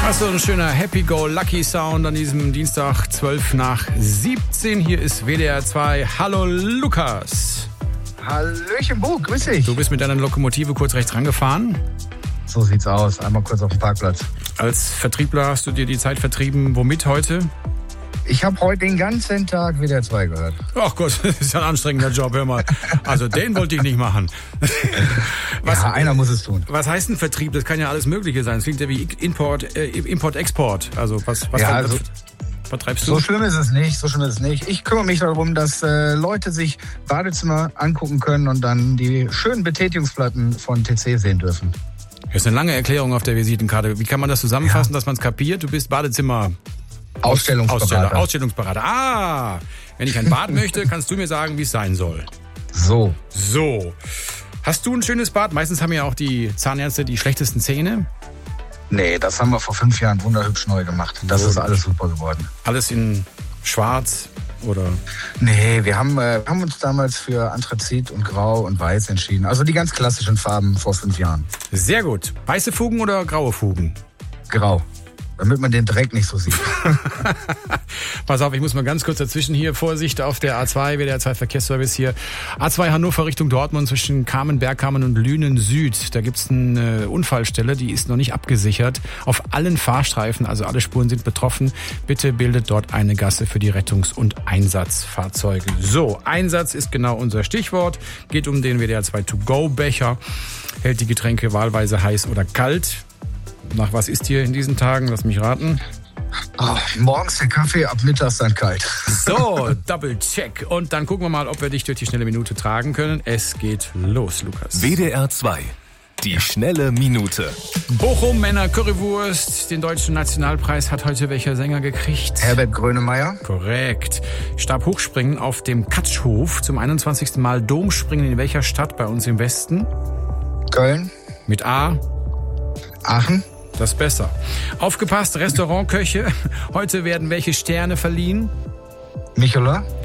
Was so ein schöner Happy-Go-Lucky-Sound an diesem Dienstag 12:17. Hier ist WDR 2. Hallo Lukas. Hallöchen Bo, grüß dich. Du bist mit deiner Lokomotive kurz rechts rangefahren. So sieht's aus, einmal kurz auf dem Parkplatz. Als Vertriebler hast du dir die Zeit vertrieben. Womit heute? Ich habe heute den ganzen Tag WDR 2 gehört. Ach Gott, das ist ja ein anstrengender Job, hör mal. Also den wollte ich nicht machen. Ja, einer muss es tun. Was heißt ein Vertrieb? Das kann ja alles Mögliche sein. Es klingt ja wie Import-Export. Also was vertreibst du? So schlimm ist es nicht. Ich kümmere mich darum, dass Leute sich Badezimmer angucken können und dann die schönen Betätigungsplatten von TC sehen dürfen. Das ist eine lange Erklärung auf der Visitenkarte. Wie kann man das zusammenfassen, dass man es kapiert? Du bist Badezimmer... Ausstellungsberater. Ah, wenn ich ein Bad möchte, kannst du mir sagen, wie es sein soll. So. Hast du ein schönes Bad? Meistens haben ja auch die Zahnärzte die schlechtesten Zähne. Nee, das haben wir vor 5 Jahren wunderhübsch neu gemacht. Das ist alles super geworden. Alles in schwarz oder? Nee, wir haben uns damals für Anthrazit und Grau und Weiß entschieden. Also die ganz klassischen Farben vor 5 Jahren. Sehr gut. Weiße Fugen oder graue Fugen? Grau. Damit man den Dreck nicht so sieht. Pass auf, ich muss mal ganz kurz dazwischen hier. Vorsicht auf der A2, WDR 2 Verkehrsservice hier. A2 Hannover Richtung Dortmund zwischen Bergkamen und Lünen Süd. Da gibt's eine Unfallstelle, die ist noch nicht abgesichert. Auf allen Fahrstreifen, also alle Spuren sind betroffen. Bitte bildet dort eine Gasse für die Rettungs- und Einsatzfahrzeuge. So, Einsatz ist genau unser Stichwort. Geht um den WDR 2 To-Go-Becher. Hält die Getränke wahlweise heiß oder kalt. Nach was ist hier in diesen Tagen? Lass mich raten. Morgens der Kaffee, ab mittags dann kalt. So, Double Check. Und dann gucken wir mal, ob wir dich durch die schnelle Minute tragen können. Es geht los, Lukas. WDR 2. Die schnelle Minute. Bochum Männer Currywurst. Den deutschen Nationalpreis hat heute welcher Sänger gekriegt? Herbert Grönemeyer. Korrekt. Stabhochspringen auf dem Katschhof. Zum 21. Mal Domspringen in welcher Stadt bei uns im Westen? Köln. Mit A? Aachen. Das ist besser. Aufgepasst, Restaurantköche. Heute werden welche Sterne verliehen? Michelin.